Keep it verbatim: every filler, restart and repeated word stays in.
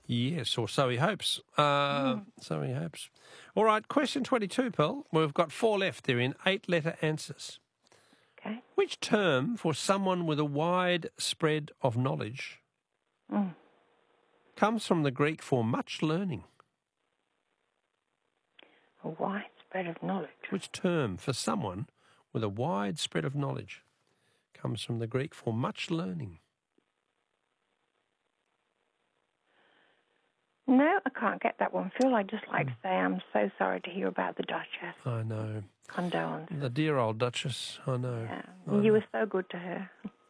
Yes, or so he hopes. Uh, Mm. So he hopes. All right, question twenty-two, Pearl. We've got four left. They're in eight-letter answers. Okay. Which term for someone with a wide spread of knowledge Mm. comes from the Greek for much learning? A wide spread of knowledge. Which term for someone with a wide spread of knowledge comes from the Greek for much learning? No, I can't get that one, Phil. I'd just like to say I'm so sorry to hear about the Duchess. I know. Condolences. The dear old Duchess, I know. Yeah. I You know. were so good to her.